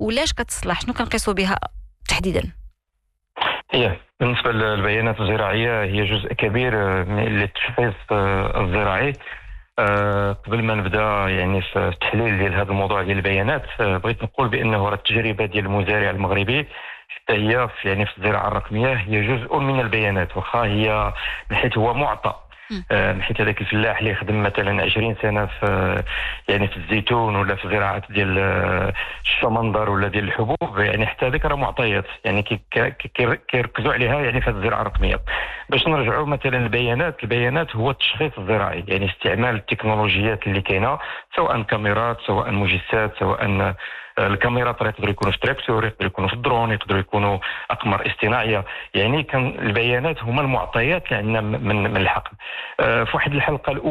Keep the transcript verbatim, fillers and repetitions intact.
ولاش كتصلح؟ شنو كنقيسوا بها تحديدا؟ هي بالنسبة للبيانات الزراعية هي جزء كبير من التشخيص الزراعي. أه قبل ما نبدا يعني في التحليل ديال هذا الموضوع ديال البيانات، أه بغيت نقول بانه راه التجربه ديال المزارع المغربي حتى هي في يعني في الزراعه الرقميه هي جزء من البيانات، واخا هي من حيث هو معطى. أه من حيث هذاك الفلاح اللي خدم مثلا عشرين سنه في يعني في الزيتون ولا في زراعه ديال الشمندر ولا ديال الحبوب، يعني حتى هذيك راه معطيات يعني كيركزوا عليها يعني في هذه الزراعه الرقميه. باش نرجعوا مثلا البيانات البيانات هو التشخيص الزراعي، يعني استعمال التكنولوجيات اللي كاينه، سواء كاميرات سواء مجسات سواء الكاميرات، يقدروا يكونوا في تراكتور، يقدروا يكونوا في الدرون، يقدروا يكونوا اقمار اصطناعيه. يعني كان البيانات هما المعطيات اللي عندنا من من الحقل. أه في واحد الحلقه